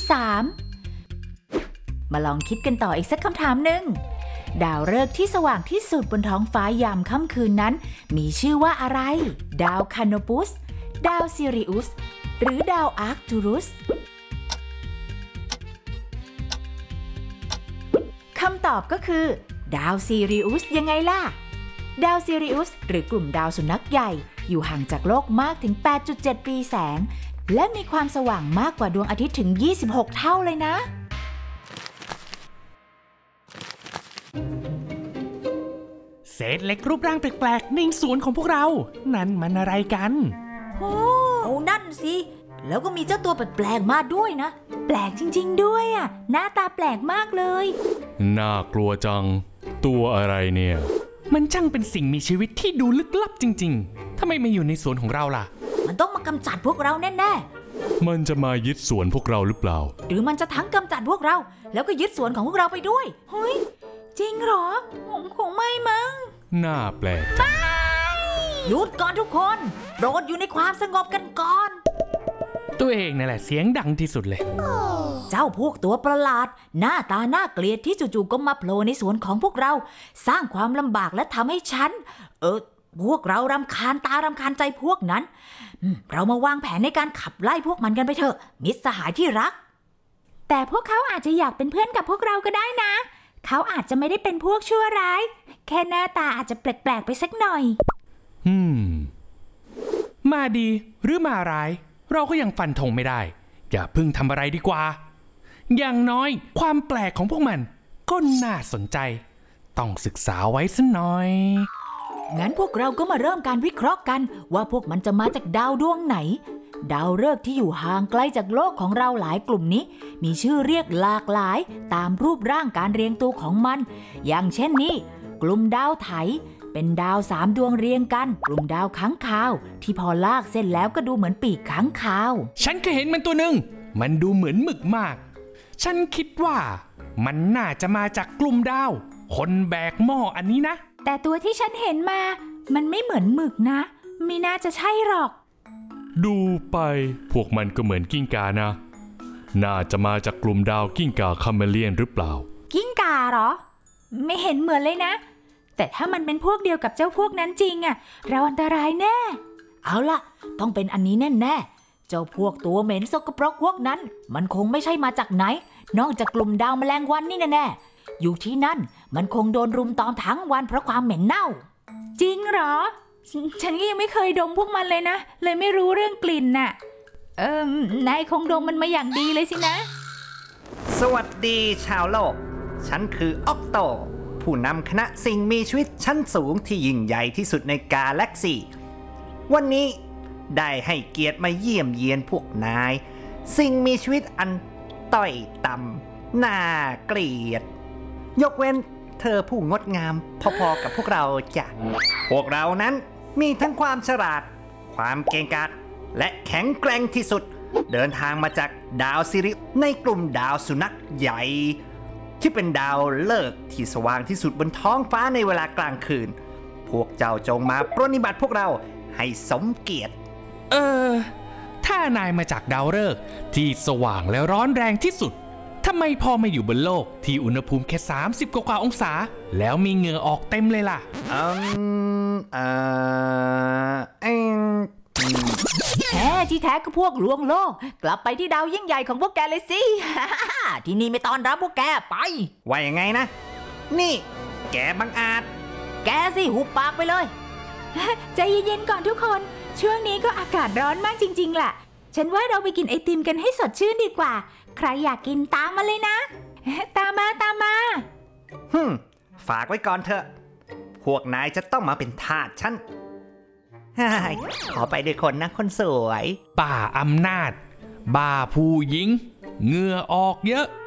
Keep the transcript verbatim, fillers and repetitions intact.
สามมาลองคิดกันต่ออีกสักคำถามหนึ่งดาวฤกษ์ที่สว่างที่สุดบนท้องฟ้ายามค่ำคืนนั้นมีชื่อว่าอะไรดาวคานโปสดาวซิริอุสหรือดาวอาร์คตูรุสคำตอบก็คือดาวซิริอุสยังไงล่ะดาวซิริอุสหรือกลุ่มดาวสุนัขใหญ่อยู่ห่างจากโลกมากถึง แปดจุดเจ็ด ปีแสงและมีความสว่างมากกว่าดวงอาทิตย์ถึงยี่สิบหกเท่าเลยนะเศษเล็กรูปร่างแปลกๆในสวนของพวกเรานั่นมันอะไรกันโอ้เอานั่นสิแล้วก็มีเจ้าตัวแปลกๆมากด้วยนะแปลกจริงๆด้วยอ่ะหน้าตาแปลกมากเลยน่ากลัวจังตัวอะไรเนี่ยมันช่างเป็นสิ่งมีชีวิตที่ดูลึกลับจริงๆทำไมไม่อยู่ในสวนของเราล่ะมันต้องมากำจัดพวกเราแน่ๆมันจะมายึดสวนพวกเราหรือเปล่าหรือมันจะทั้งกำจัดพวกเราแล้วก็ยึดสวนของพวกเราไปด้วยเฮ้ยจริงเหรอคงไม่มั้งน่าแปลกหยุดก่อนทุกคนโปรดอยู่ในความสงบกันก่อนตัวเองนั่นแหละเสียงดังที่สุดเลยเจ้าพวกตัวประหลาดหน้าตาน่าเกลียดที่จู่ๆก็มาโผล่ในสวนของพวกเราสร้างความลำบากและทำให้ฉันเออพวกเรารำคาญตารำคาญใจพวกนั้นเรามาวางแผนในการขับไล่พวกมันกันไปเถอะมิตรสหายที่รักแต่พวกเขาอาจจะอยากเป็นเพื่อนกับพวกเราก็ได้นะเขาอาจจะไม่ได้เป็นพวกชั่วร้ายแค่หน้าตาอาจจะแปลกๆไปสักหน่อยอืมมาดีหรือมาร้ายเราก็ยังฟันธงไม่ได้อย่าเพิ่งทำอะไรดีกว่าอย่างน้อยความแปลกของพวกมันก็น่าสนใจต้องศึกษาไว้สักหน่อยงั้นพวกเราก็มาเริ่มการวิเคราะห์กันว่าพวกมันจะมาจากดาวดวงไหนดาวฤกษ์ที่อยู่ห่างไกลจากโลกของเราหลายกลุ่มนี้มีชื่อเรียกหลากหลายตามรูปร่างการเรียงตัวของมันอย่างเช่นนี้กลุ่มดาวไถเป็นดาวสามดวงเรียงกันกลุ่มดาวค้างคาวที่พอลากเส้นแล้วก็ดูเหมือนปีกค้างคาวฉันเคยเห็นมันตัวหนึ่งมันดูเหมือนหมึกมากฉันคิดว่ามันน่าจะมาจากกลุ่มดาวคนแบกหม้ออันนี้นะแต่ตัวที่ฉันเห็นมามันไม่เหมือนหมึกนะไม่น่าจะใช่หรอกดูไปพวกมันก็เหมือนกิ้งก่านะน่าจะมาจากกลุ่มดาวกิ้งก่าคาเมเลียนหรือเปล่ากิ้งก่าเหรอไม่เห็นเหมือนเลยนะแต่ถ้ามันเป็นพวกเดียวกับเจ้าพวกนั้นจริงอ่ะเราอันตรายแน่เอาล่ะต้องเป็นอันนี้แน่ๆเจ้าพวกตัวเหม็นสกปรกพวกนั้นมันคงไม่ใช่มาจากไหนนอกจากกลุ่มดาวแมลงวันนี่แน่ๆอยู่ที่นั่นมันคงโดนรุมตอมทั้งวันเพราะความเหม็นเน่าจริงเหรอฉันก็ยังไม่เคยดมพวกมันเลยนะเลยไม่รู้เรื่องกลิ่นน่ะเอ่อนายคงดมมันมาอย่างดีเลยสินะสวัสดีชาวโลกฉันคือออกโตผู้นำคณะสิ่งมีชีวิตชั้นสูงที่ยิ่งใหญ่ที่สุดในกาแล็กซี่วันนี้ได้ให้เกียรติมาเยี่ยมเยียนพวกนายสิ่งมีชีวิตอันต้อยต่ำน่าเกลียดยกเว้นเธอผู้งดงามพอๆกับพวกเราจ้ะพวกเรานั้นมีทั้งความฉลาดความเก่งกาจและแข็งแกร่งที่สุดเดินทางมาจากดาวซิริในกลุ่มดาวสุนัขใหญ่ที่เป็นดาวฤกษ์ที่สว่างที่สุดบนท้องฟ้าในเวลากลางคืนพวกเจ้าจงมาปรนนิบัติพวกเราให้สมเกียรติเออถ้านายมาจากดาวฤกษ์ที่สว่างและร้อนแรงที่สุดทำไมพอมาอยู่บนโลกที่อุณหภูมิแค่สามสิบกว่าองศาแล้วมีเหงื่อออกเต็มเลยล่ะอืมเอ่อเอ็งแท้ที่แท้ก็พวกลวงโลกกลับไปที่ดาวยิ่งใหญ่ของพวกแกเลยสิ ที่นี่ไม่ต้อนรับพวกแกไปว่ายังไงนะนี่แกบังอาจแกสิหุบปากไปเลยใจเย็นๆก่อนทุกคนช่วงนี้ก็อากาศร้อนมากจริงๆล่ะฉันว่าเราไปกินไอติมกันให้สดชื่นดีกว่าใครอยากกินตามมาเลยนะตามมาตามมาฮึมฝากไว้ก่อนเถอะพวกนายจะต้องมาเป็นทาสฉันขอไปด้วยคนนะคนสวยบ้าอำนาจบ้าผู้หญิงเหงื่อออกเยอะ